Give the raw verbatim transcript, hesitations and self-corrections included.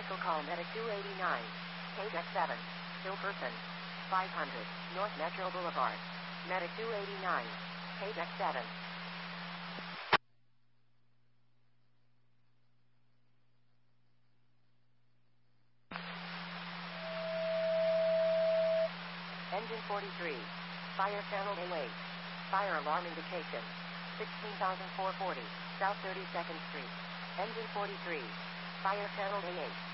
Medical call Medic two eighty-nine. Page X seven. Hilperson. five hundred. North Metro Boulevard. Medic two eighty-nine. Page X seven. Engine forty-three. Fire channel A eight. Fire alarm indication. sixteen thousand four hundred forty. South thirty-second Street. Engine forty-three. Fire channel A eight.